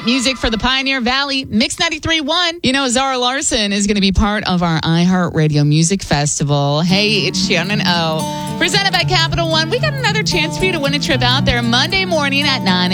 Hit music for the Pioneer Valley, Mix 93.1. You know, Zara Larson is going to be part of our iHeartRadio Music Festival. Hey, it's Shannon O. Presented by Capital One. We got another chance for you to win a trip out there Monday morning at 9